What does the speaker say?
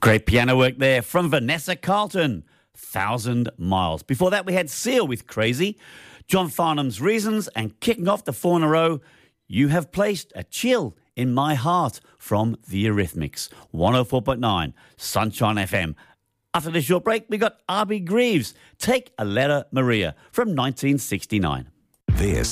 Great piano work there from Vanessa Carlton, 1,000 Miles. Before that, we had Seal with Crazy, John Farnham's Reasons, and kicking off the four in a row, You Have Placed a Chill in My Heart from The Eurythmics, 104.9 Sunshine FM. After this short break, we got R.B. Greaves, Take a Letter, Maria, from 1969. This